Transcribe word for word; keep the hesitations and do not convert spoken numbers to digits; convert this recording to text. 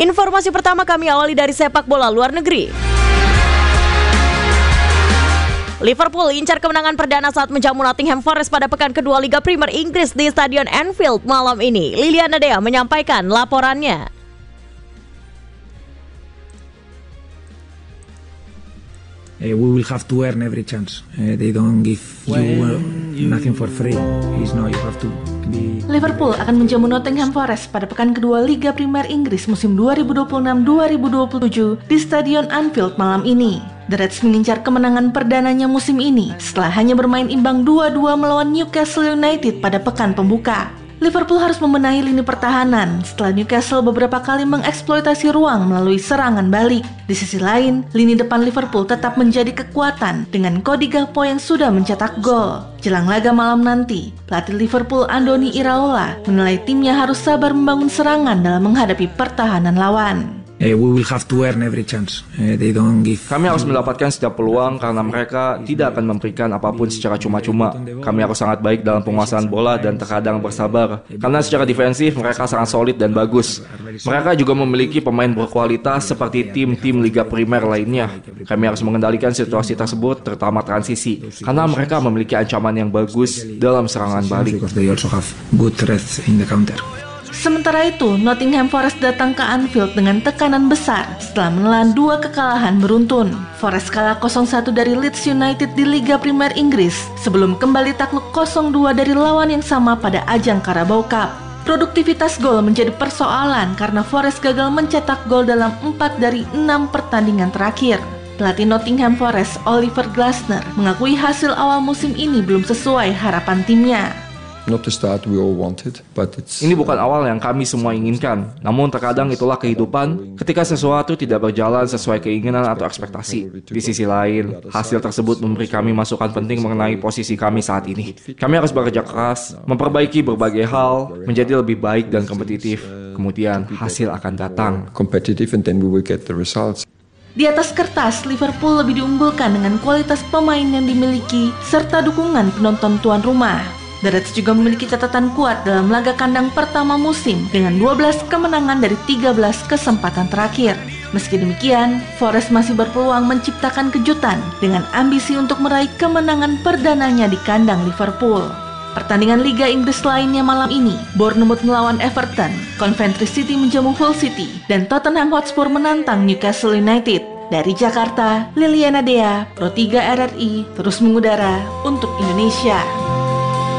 Informasi pertama kami awali dari sepak bola luar negeri. Liverpool incar kemenangan perdana saat menjamu Nottingham Forest pada pekan kedua Liga Premier Inggris di Stadion Anfield malam ini. Liliana Dea menyampaikan laporannya. Uh, we will have to earn every chance. Uh, they don't give you uh, nothing for free. It's not, you have to be... Liverpool akan menjamu Nottingham Forest pada pekan kedua Liga Premier Inggris musim dua ribu dua puluh enam dua ribu dua puluh tujuh di Stadion Anfield malam ini. The Reds mengincar kemenangan perdananya musim ini setelah hanya bermain imbang dua dua melawan Newcastle United pada pekan pembuka. Liverpool harus membenahi lini pertahanan setelah Newcastle beberapa kali mengeksploitasi ruang melalui serangan balik. Di sisi lain, lini depan Liverpool tetap menjadi kekuatan dengan Cody Gakpo yang sudah mencetak gol. Jelang laga malam nanti, pelatih Liverpool Andoni Iraola menilai timnya harus sabar membangun serangan dalam menghadapi pertahanan lawan. Uh, we will have to earn every chance. Uh, they don't give... Kami harus mendapatkan setiap peluang karena mereka tidak akan memberikan apapun secara cuma-cuma. Kami harus sangat baik dalam penguasaan bola dan terkadang bersabar. Karena secara defensif mereka sangat solid dan bagus. Mereka juga memiliki pemain berkualitas seperti tim-tim Liga Primer lainnya. Kami harus mengendalikan situasi tersebut terutama transisi. Karena mereka memiliki ancaman yang bagus dalam serangan balik. They also have good threats in the counter. Sementara itu, Nottingham Forest datang ke Anfield dengan tekanan besar setelah menelan dua kekalahan beruntun. Forest kalah nol satu dari Leeds United di Liga Premier Inggris sebelum kembali takluk nol dua dari lawan yang sama pada ajang Carabao Cup. Produktivitas gol menjadi persoalan karena Forest gagal mencetak gol dalam empat dari enam pertandingan terakhir. Pelatih Nottingham Forest, Oliver Glasner, mengakui hasil awal musim ini belum sesuai harapan timnya. Not the start we all wanted, but it's... Ini bukan awal yang kami semua inginkan, namun terkadang itulah kehidupan ketika sesuatu tidak berjalan sesuai keinginan atau ekspektasi. Di sisi lain, hasil tersebut memberi kami masukan penting mengenai posisi kami saat ini. Kami harus bekerja keras, memperbaiki berbagai hal, menjadi lebih baik dan kompetitif. Kemudian hasil akan datang. Competitive and then we will get the results. Di atas kertas, Liverpool lebih diunggulkan dengan kualitas pemain yang dimiliki serta dukungan penonton tuan rumah. The Reds juga memiliki catatan kuat dalam laga kandang pertama musim dengan dua belas kemenangan dari tiga belas kesempatan terakhir. Meski demikian, Forest masih berpeluang menciptakan kejutan dengan ambisi untuk meraih kemenangan perdananya di kandang Liverpool. Pertandingan Liga Inggris lainnya malam ini, Bournemouth melawan Everton, Coventry City menjamu Hull City, dan Tottenham Hotspur menantang Newcastle United. Dari Jakarta, Liliana Dea, Pro tiga R R I, terus mengudara untuk Indonesia.